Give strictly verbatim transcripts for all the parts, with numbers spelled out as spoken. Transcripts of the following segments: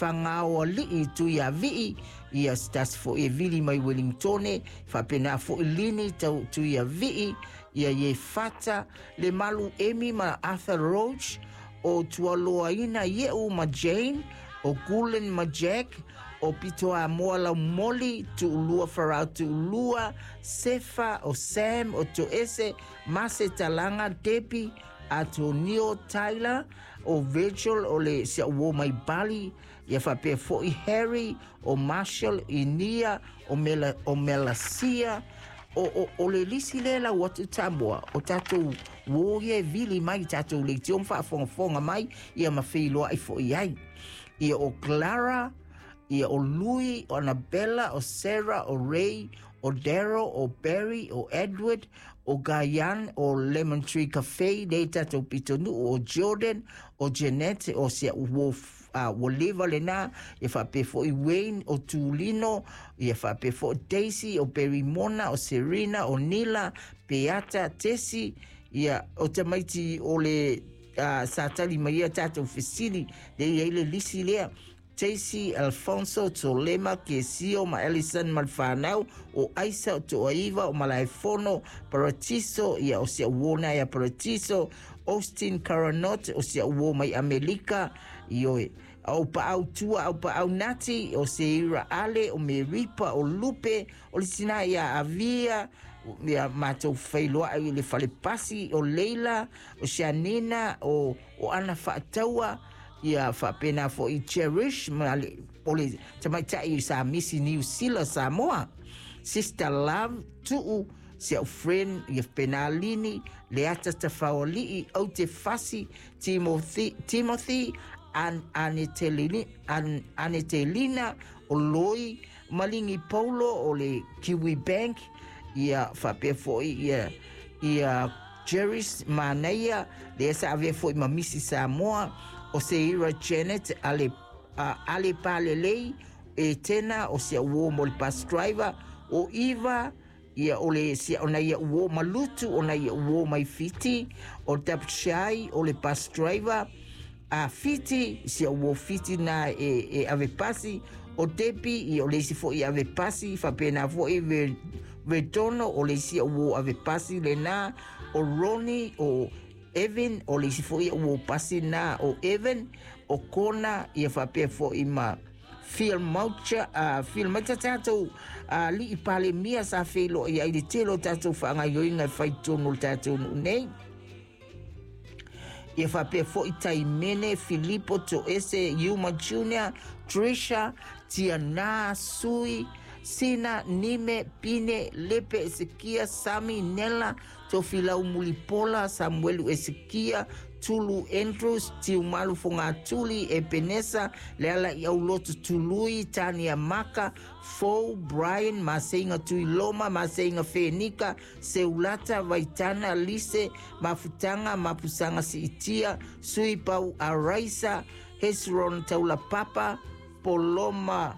whangao li i tu ia vii ia stas fo e vili mai Wellingtone whapena fo i lini tau tu ia vii ia ye fata le malu Emi ma Arthur Roach o tualoa ina yeu ma Jane o Gulen ma Jack o pitoa moala moli tu ulua farau tu ulua Sefa o Sam o to ese Mase Talanga Debbie ato Neil Tyler o Virgil o le sia uo mai Bali ia whapea fo i Harry o Marshall i Nia o, Mela, o Melasia o, o, o le lisi lela watu tambua o tatou woye vili mai tatou le tiong whaafonga mai ia mawhiloa i fo i ai ia o Clara ia o Louis o Annabella o Sarah o Ray o Daryl o Barry o Edward o Gayan o Lemon Tree Cafe le tatou pitonu o Jordan o Jeanette o sia Wolf Uh, Woliva lena ia whape fo i Wayne o Tulino ia whape fo Daisy o Perimona o Serena o Nila Beata Tessie ia o tamaiti o le uh, satali maia tatou fesili le ia ile lisi lea Tracy Alfonso Tolema Kesio ma Ellison Malfanau o Aisa o Toaiva o Malaifono Paratiso ia o sia uona ia Paratiso Austin Caranot o sia uo mai Amerika ioe au pa au tua au pa au nati o Seira Ale o Meripa o Lupe o Lisina ia Avia ia matou whailoa i le Falepasi o Leila o Shanina o, o Ana Whaataua ia whapena fo i Cherish ma le o le tamaitai sa misi New Zealand Samoa Sister Love tuu sia friend ia penalini le ata tafawali i au te fasi Timothy Timothy an Anetelina an Anetelina o Loi malingi Paulo o le Kiwi Bank ia whape fo ia ia Jeris Manaya le sa ave fo i mamisi Samoa o Seira Janet ale uh, ale palelei e tena o sia uo mo le bus driver o Eva ia o le sia ona ia uo malutu ona ia uo mai fiti o Tapshai o le bus driver a fiti sia uo fiti na e, e ave pasi o Depi i o le si fo i ave pasi fa pena fo i ve Vedono o le sia uo ave pasi le na o Ronnie o Evan o le si fo i uo pasi na o Evan o Kona ia fa pe fo i ma film maucha a uh, film mata tato a uh, li pale mia sa felo ia i telo tato fa nga yoinga fai tono tato nei ia fa pe fo i Taimene Filippo to ese Yuma Junior Trisha Tiana Sui Sina Nime Pine Lepe Ezekia Sami Nela Tofilau Mulipola Samuel Ezekia Tulu Andrews Tiumalu Fonga Tuli Epenesa Lela Iaulotu Tului Tania Maka Fo Brian Masenga Tuiloma Masenga Fenika Seulata Vaitana Lise Mafutanga Mapusanga Siitia Sui Pau Araisa Hesron Taula Papa Poloma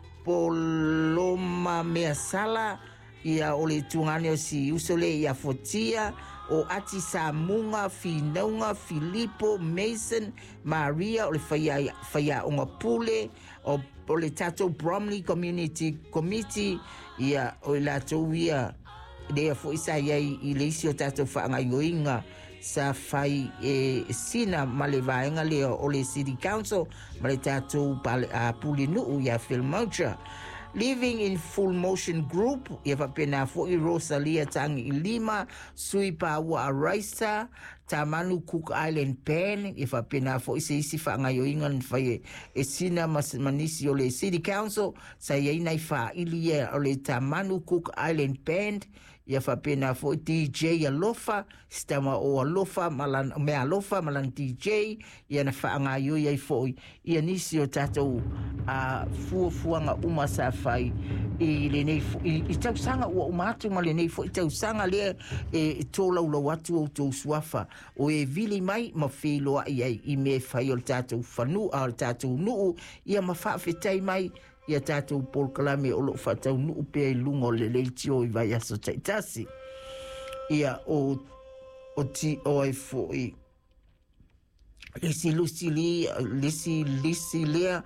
Poloma Measala ia ole tungane o si usole ia fotia o ati Samunga Finaunga Filippo Mason Maria ole faya faya onga pule o ole tato Bromley Community Committee ia ole lato ia dea fo isa ia i leisio tato whaanga yoinga sa fai e sina malevaenga leo ole City Council male tato uh, puli nuu ia Filmoja Living in Full Motion Group ia whapena fo i Rosalia Tangi i Lima Sui Paua Araisa Tamanu Cook Island Pen ia whapena fo i se isi whaangayo ingan whai e sina mas manisi o le City Council sa ia inai wha ilia o le Tamanu Cook Island Pen ia whapena fo i D J Alofa stama o Alofa malan me Alofa malan D J ia na whaangayo ia i fo i ia nisi o tatou a fua fuanga uma sa fai i le nei i, i tau sanga ua umatu ma le nei fo i tau sanga lea e tōlau lau atu o tō suafa o e vili mai ma whiloa i ai i me whai o tātou whanu a o tātou nuu ia ma whaafetai mai ia tātou polkalame o lo whatau nuu pia i lungo le leitio i vai aso taitasi ia o o ti o ai fo i lisi lusi li lisi lisi lea